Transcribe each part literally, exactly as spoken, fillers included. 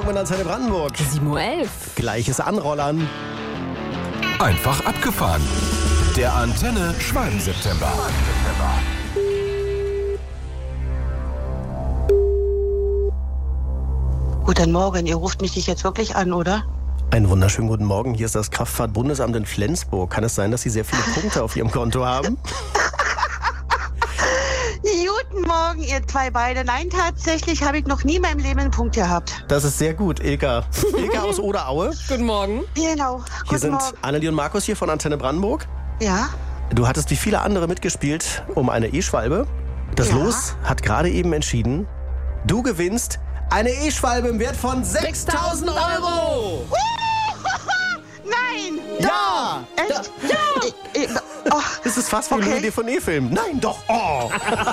Morgen mit Antenne Brandenburg. sieben Uhr elf. Gleiches Anrollern. Einfach abgefahren. Der Antenne Schwalm-September. Guten Morgen, ihr ruft mich nicht jetzt wirklich an, oder? Einen wunderschönen guten Morgen. Hier ist das Kraftfahrtbundesamt in Flensburg. Kann es sein, dass Sie sehr viele Punkte auf Ihrem Konto haben? Guten Morgen, ihr zwei beide. Nein, tatsächlich habe ich noch nie in meinem Leben einen Punkt gehabt. Das ist sehr gut, Ilka. Ilka aus Oderaue. Guten Morgen. Genau. Hier Guten sind Morgen. Annelie und Markus hier von Antenne Brandenburg. Ja? Du hattest wie viele andere mitgespielt um eine E-Schwalbe. Das Ja. Los hat gerade eben entschieden, du gewinnst eine E-Schwalbe im Wert von sechstausend Euro. Nein! Ja! Echt? Ja! Ich, ich, oh, Das ist fast wie Okay. ein D V D-Film. Nein, doch. Oh.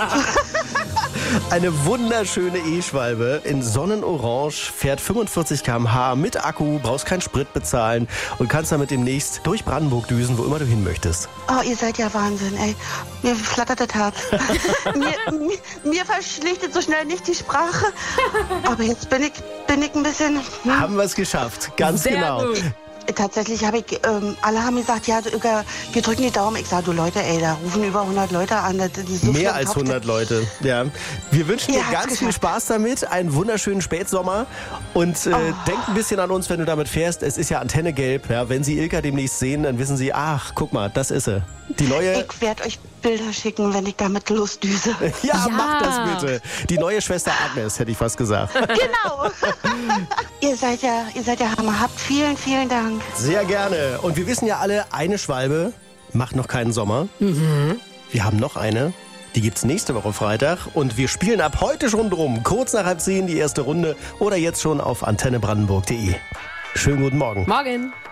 Eine wunderschöne E-Schwalbe in Sonnenorange, fährt fünfundvierzig Kilometer pro Stunde mit Akku, brauchst keinen Sprit bezahlen und kannst damit demnächst durch Brandenburg düsen, wo immer du hin möchtest. oh, ihr seid ja Wahnsinn, ey. Mir flattert das Herz. mir, mir, mir verschlichtet so schnell nicht die Sprache. Aber jetzt bin ich, bin ich ein bisschen... Hm. Haben wir es geschafft, ganz Sehr genau. gut. Tatsächlich habe ich, ähm, alle haben gesagt, ja, du, wir drücken die Daumen. Ich sage, du Leute, ey, da rufen über hundert Leute an. Das, das ist so viel Mehr am als Topf. hundert Leute. Ja. Wir wünschen dir Ihr habt's ganz viel geschafft. Spaß damit, einen wunderschönen Spätsommer und äh, denk ein bisschen an uns, wenn du damit fährst. Es ist ja Antenne gelb. Ja. Wenn Sie Ilka demnächst sehen, dann wissen Sie, ach, guck mal, das ist sie. Die neue... Ich werde euch Bilder schicken, wenn ich damit losdüse. Ja, Ja. mach das bitte. Die neue Schwester Agnes, hätte ich fast gesagt. Genau. ihr seid ja, ihr seid ja Hammer. Habt vielen, vielen Dank. Sehr gerne. Und wir wissen ja alle, eine Schwalbe macht noch keinen Sommer. Mhm. Wir haben noch eine. Die gibt's nächste Woche Freitag. Und wir spielen ab heute schon drum. Kurz nach halb zehn die erste Runde oder jetzt schon auf antenne brandenburg punkt de. Schönen guten Morgen. Morgen.